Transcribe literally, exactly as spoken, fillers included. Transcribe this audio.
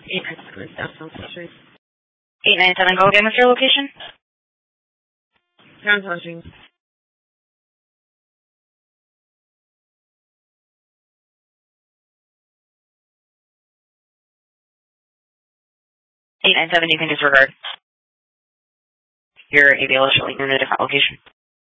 eight nine seven South Johnson Street. eight nine seven, go again with your location? Johnson Street. eight nine seven, you can disregard. Your A B L is showing you in a different location.